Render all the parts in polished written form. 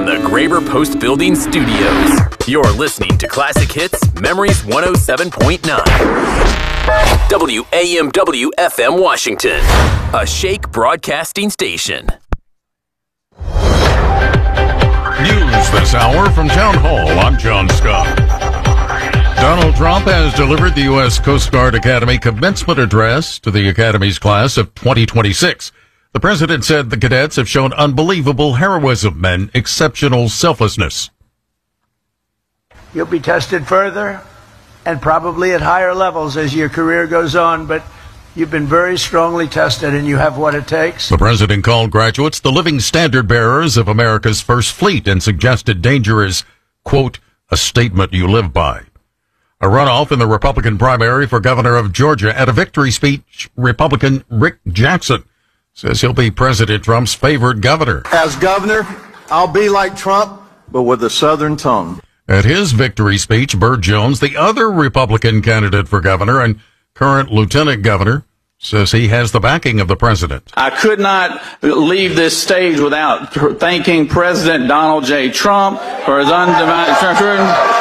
from the Graber Post Building Studios. You're listening to Classic Hits Memories 107.9. WAMW FM Washington, a Shake broadcasting station. News this hour from Town Hall. I'm John Scott. Donald Trump has delivered the U.S. Coast Guard Academy commencement address to the Academy's class of 2026. The president said the cadets have shown unbelievable heroism and exceptional selflessness. You'll be tested further and probably at higher levels as your career goes on, but you've been very strongly tested and you have what it takes. The president called graduates the living standard bearers of America's first fleet and suggested danger is, quote, a statement you live by. A runoff in the Republican primary for governor of Georgia. At a victory speech, Republican Rick Jackson says he'll be President Trump's favored governor. As governor, I'll be like Trump, but with a Southern tone. At his victory speech, Burt Jones, the other Republican candidate for governor and current lieutenant governor, says he has the backing of the president. I could not leave this stage without thanking President Donald J. Trump for his undivided.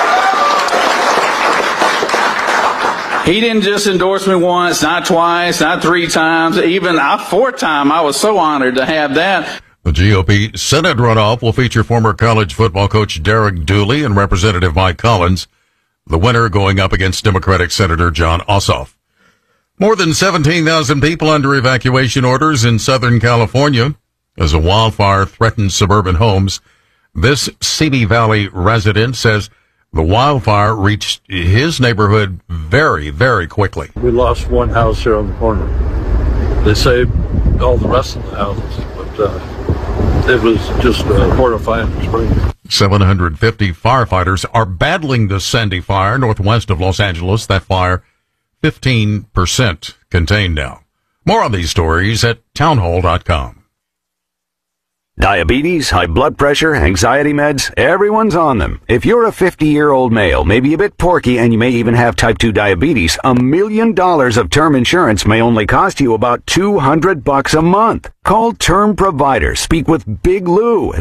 He didn't just endorse me once, not twice, not three times, even a fourth time. I was so honored to have that. The GOP Senate runoff will feature former college football coach Derek Dooley and Representative Mike Collins, the winner going up against Democratic Senator Jon Ossoff. More than 17,000 people under evacuation orders in Southern California as a wildfire threatens suburban homes. This Simi Valley resident says the wildfire reached his neighborhood very, very quickly. We lost one house here on the corner. They saved all the rest of the houses, but it was just a horrifying experience. 750 firefighters are battling the Sandy fire northwest of Los Angeles. That fire, 15% contained now. More on these stories at townhall.com. Diabetes, high blood pressure, anxiety meds, everyone's on them. If you're a 50-year-old male, maybe a bit porky, and you may even have type 2 diabetes, $1 million of term insurance may only cost you about $200 a month. Call Term Provider. Speak with Big Lou at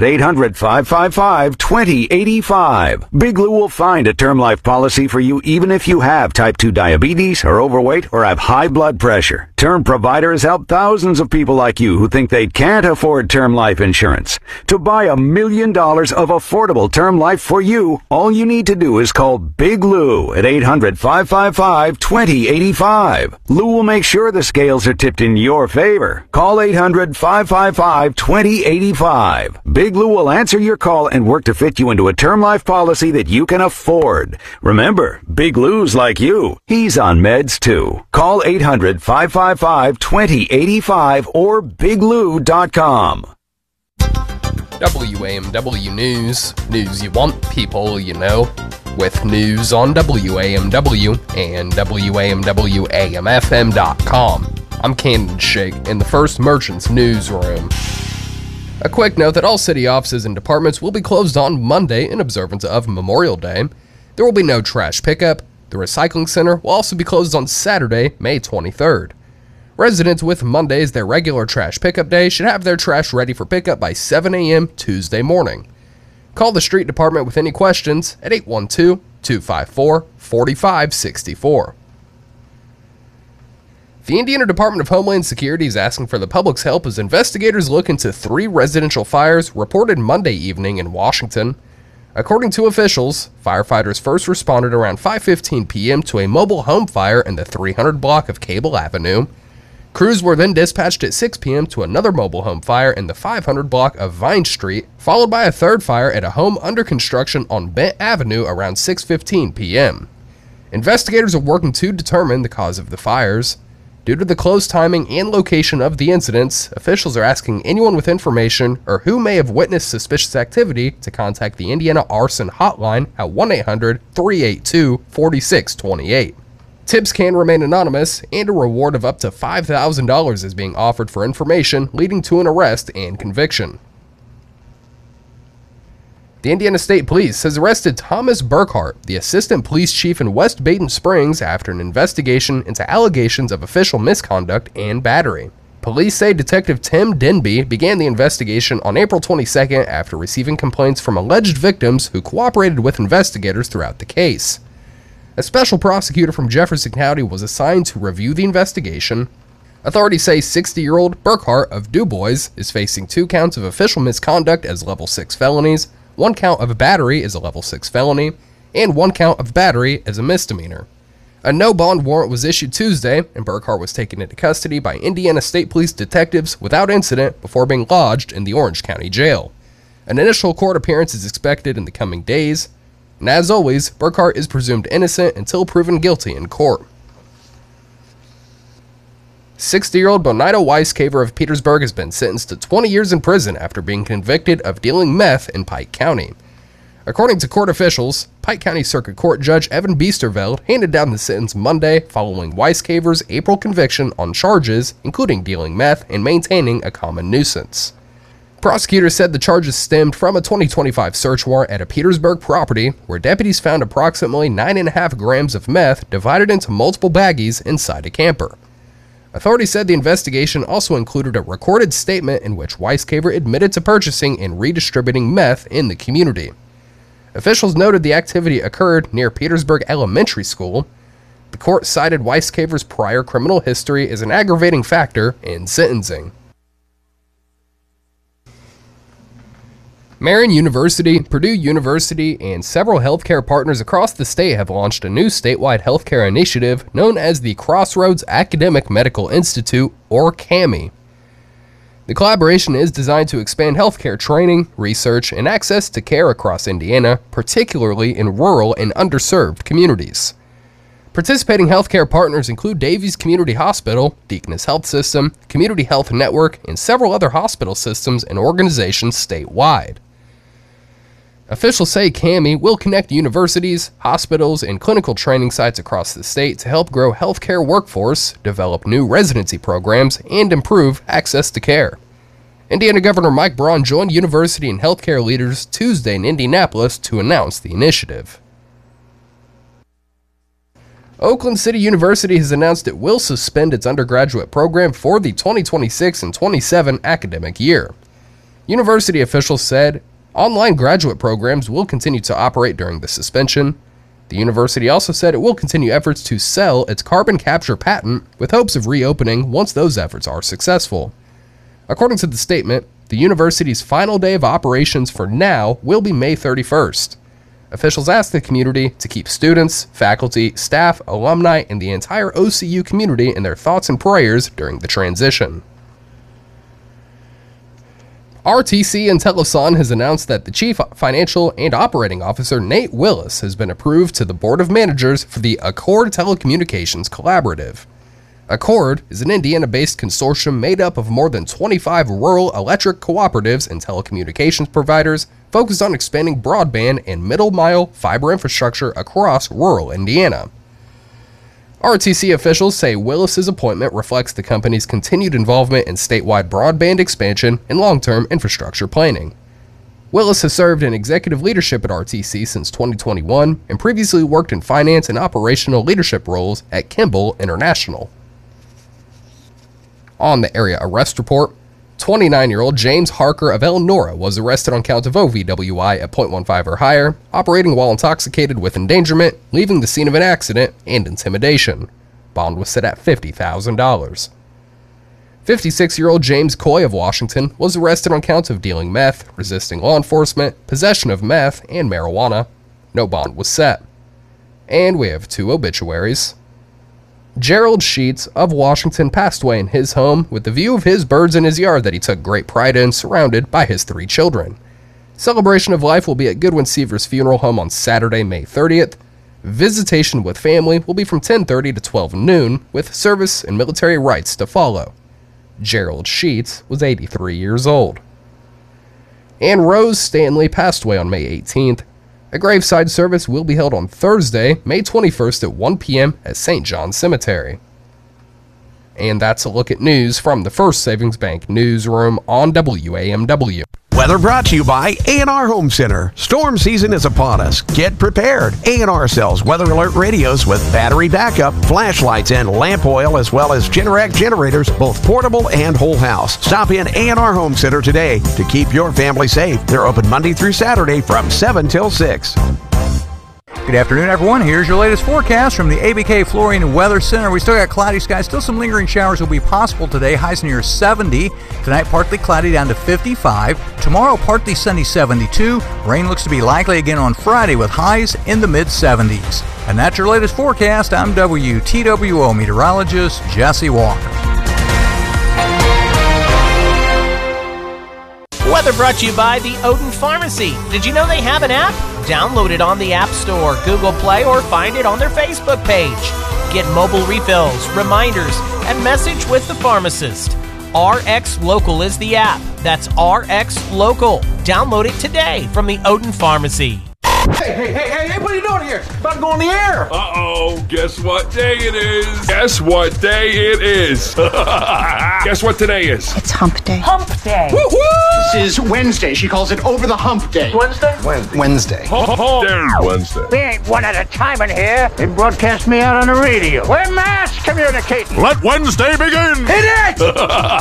800-555-2085. Big Lou will find a term life policy for you even if you have type 2 diabetes, are overweight, or have high blood pressure. Term Provider has helped thousands of people like you who think they can't afford term life insurance. To buy $1 million of affordable term life for you, all you need to do is call Big Lou at 800-555-2085. Lou will make sure the scales are tipped in your favor. Call 800-555-2085. Big Lou will answer your call and work to fit you into a term life policy that you can afford. Remember, Big Lou's like you. He's on meds too. Call 800-555-2085 or biglou.com. WAMW News. News you want, people you know. With news on WAMW and WAMWAMFM.com. I'm Camden Shake in the First Merchants Newsroom. A quick note that all city offices and departments will be closed on Monday in observance of Memorial Day. There will be no trash pickup. The recycling center will also be closed on Saturday, May 23rd. Residents with Monday as their regular trash pickup day should have their trash ready for pickup by 7 a.m. Tuesday morning. Call the street department with any questions at 812-254-4564. The Indiana Department of Homeland Security is asking for the public's help as investigators look into 3 residential fires reported Monday evening in Washington. According to officials, firefighters first responded around 5:15 p.m. to a mobile home fire in the 300 block of Cable Avenue. Crews were then dispatched at 6 p.m. to another mobile home fire in the 500 block of Vine Street, followed by a third fire at a home under construction on Bent Avenue around 6:15 p.m. Investigators are working to determine the cause of the fires. Due to the close timing and location of the incidents, officials are asking anyone with information or who may have witnessed suspicious activity to contact the Indiana Arson Hotline at 1-800-382-4628. Tips can remain anonymous, and a reward of up to $5,000 is being offered for information leading to an arrest and conviction. The Indiana State Police has arrested Thomas Burkhart, the assistant police chief in West Baden Springs, after an investigation into allegations of official misconduct and battery. Police say Detective Tim Denby began the investigation on April 22nd after receiving complaints from alleged victims who cooperated with investigators throughout the case. A special prosecutor from Jefferson County was assigned to review the investigation. Authorities say 60-year-old Burkhart of DuBois is facing 2 counts of official misconduct as level 6 felonies, 1 count of battery as a level 6 felony, and 1 count of battery as a misdemeanor. A no-bond warrant was issued Tuesday, and Burkhart was taken into custody by Indiana State Police detectives without incident before being lodged in the Orange County Jail. An initial court appearance is expected in the coming days, and as always, Burkhart is presumed innocent until proven guilty in court. 60-year-old Bonito Weiscaver of Petersburg has been sentenced to 20 years in prison after being convicted of dealing meth in Pike County. According to court officials, Pike County Circuit Court Judge Evan Biesterveld handed down the sentence Monday following Weiscaver's April conviction on charges including dealing meth and maintaining a common nuisance. Prosecutors said the charges stemmed from a 2025 search warrant at a Petersburg property where deputies found approximately 9.5 grams of meth divided into multiple baggies inside a camper. Authorities said the investigation also included a recorded statement in which Weiscaver admitted to purchasing and redistributing meth in the community. Officials noted the activity occurred near Petersburg Elementary School. The court cited Weiscaver's prior criminal history as an aggravating factor in sentencing. Marian University, Purdue University, and several healthcare partners across the state have launched a new statewide healthcare initiative known as the Crossroads Academic Medical Institute, or CAMI. The collaboration is designed to expand healthcare training, research, and access to care across Indiana, particularly in rural and underserved communities. Participating healthcare partners include Davies Community Hospital, Deaconess Health System, Community Health Network, and several other hospital systems and organizations statewide. Officials say CAMI will connect universities, hospitals, and clinical training sites across the state to help grow healthcare workforce, develop new residency programs, and improve access to care. Indiana Governor Mike Braun joined university and healthcare leaders Tuesday in Indianapolis to announce the initiative. Oakland City University has announced it will suspend its undergraduate program for the 2026 and 27 academic year. University officials said online graduate programs will continue to operate during the suspension. The university also said it will continue efforts to sell its carbon capture patent with hopes of reopening once those efforts are successful. According to the statement, the university's final day of operations for now will be May 31st. Officials asked the community to keep students, faculty, staff, alumni, and the entire OCU community in their thoughts and prayers during the transition. RTC and Teleson has announced that the Chief Financial and Operating Officer Nate Willis has been approved to the Board of Managers for the Accord Telecommunications Collaborative. Accord is an Indiana-based consortium made up of more than 25 rural electric cooperatives and telecommunications providers focused on expanding broadband and middle-mile fiber infrastructure across rural Indiana. RTC officials say Willis's appointment reflects the company's continued involvement in statewide broadband expansion and long-term infrastructure planning. Willis has served in executive leadership at RTC since 2021 and previously worked in finance and operational leadership roles at Kimball International. On the area arrest report, 29-year-old James Harker of Elnora was arrested on count of OVWI at .15 or higher, operating while intoxicated with endangerment, leaving the scene of an accident, and intimidation. Bond was set at $50,000. 56-year-old James Coy of Washington was arrested on counts of dealing meth, resisting law enforcement, possession of meth, and marijuana. No bond was set. And we have 2 obituaries. Gerald Sheets of Washington passed away in his home with the view of his birds in his yard that he took great pride in, surrounded by his 3 children. Celebration of life will be at Goodwin Seavers Funeral Home on Saturday, May 30th. Visitation with family will be from 10:30 to 12 noon, with service and military rites to follow. Gerald Sheets was 83 years old. And Rose Stanley passed away on May 18th. A graveside service will be held on Thursday, May 21st at 1 p.m. at St. John's Cemetery. And that's a look at news from the First Savings Bank newsroom on WAMW. Weather brought to you by A&R Home Center. Storm season is upon us. Get prepared. A&R sells weather alert radios with battery backup, flashlights, and lamp oil, as well as Generac generators, both portable and whole house. Stop in A&R Home Center today to keep your family safe. They're open Monday through Saturday from 7 till 6. Good afternoon, everyone. Here's your latest forecast from the ABK Flooring and Weather Center. We still got cloudy skies. Still some lingering showers will be possible today. Highs near 70. Tonight, partly cloudy down to 55. Tomorrow, partly sunny, 72. Rain looks to be likely again on Friday with highs in the mid-70s. And that's your latest forecast. I'm WTWO meteorologist Jesse Walker. Weather brought to you by the Odin Pharmacy. Did you know they have an app? Download it on the App Store, Google Play, or find it on their Facebook page. Get mobile refills, reminders, and message with the pharmacist. RX Local is the app. That's RX Local. Download it today from the Odin Pharmacy. Hey, what are you doing here? About to go on the air. Uh-oh, guess what day it is? Guess what day it is? Guess what today is? It's hump day. Hump day. Woo-hoo! This is Wednesday. She calls it over the hump day. Wednesday? Wednesday. Wednesday. We ain't one at a time in here. They broadcast me out on the radio. We're mass communicating. Let Wednesday begin. Hit it!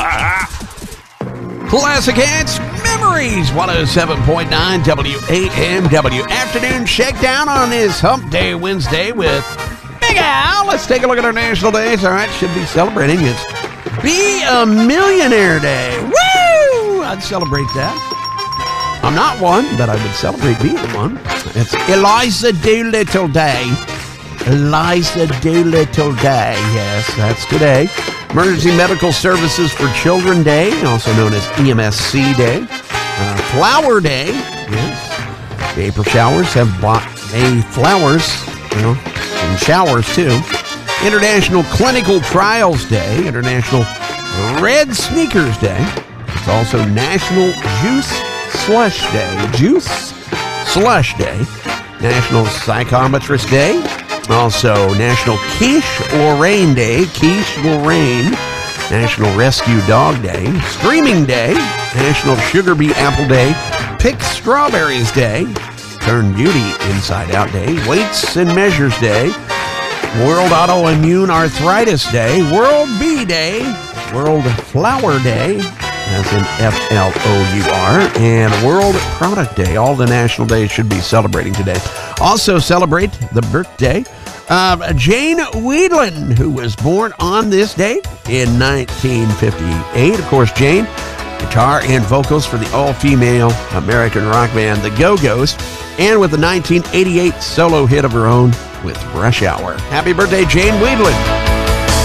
Classic Hits Memories, 107.9 WAMW. Afternoon shakedown on this Hump Day Wednesday with Big Al. Let's take a look at our national days. All right, should be celebrating. It's Be a Millionaire Day. Woo! I'd celebrate that. I'm not one, but I would celebrate being one. It's Eliza Doolittle Day. Eliza Doolittle Day. Yes, that's today. Emergency Medical Services for Children Day, also known as EMSC Day. Flower Day, yes. The April showers have May flowers, and showers too. International Clinical Trials Day, International Red Sneakers Day. It's also National Juice Slush Day. Juice Slush Day. National Psychometrist Day. Also, National Quiche Lorraine Day, Quiche Lorraine, National Rescue Dog Day, Streaming Day, National Sugar Bee Apple Day, Pick Strawberries Day, Turn Beauty Inside Out Day, Weights and Measures Day, World Autoimmune Arthritis Day, World Bee Day, World Flower Day, as in Flour, and World Product Day. All the national days should be celebrating today. Also celebrate the birthday of Jane Wiedlin, who was born on this date in 1958. Of course, Jane, guitar and vocals for the all-female American rock band The Go-Go's, and with the 1988 solo hit of her own with Rush Hour. Happy birthday, Jane Wiedlin.